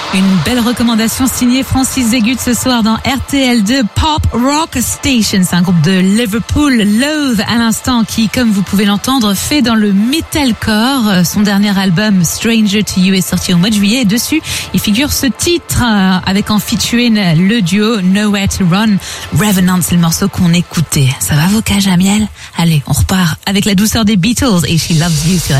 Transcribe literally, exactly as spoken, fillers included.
Une belle recommandation signée Francis Zégut ce soir dans R T L deux Pop Rock Station. C'est un groupe de Liverpool, Loathe à l'instant, qui, comme vous pouvez l'entendre, fait dans le metalcore. Son dernier album, Stranger to You, est sorti au mois de juillet et dessus, il figure ce titre avec en featuring le duo Nowhere to Run. Revenant, c'est le morceau qu'on écoutait. Ça va vos cages à miel? Allez, on repart avec la douceur des Beatles et She Loves You sur